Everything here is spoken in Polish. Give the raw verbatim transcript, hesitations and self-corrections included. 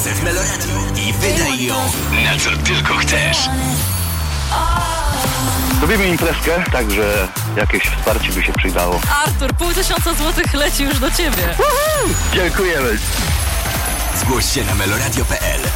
imprezę w Meloradiu i wydaj ją na co tylko chcesz. Robimy imprezkę, także jakieś wsparcie by się przydało. Artur, pół tysiąca złotych leci już do ciebie. Dziękujemy. Zgłoś się na meloradio kropka p l.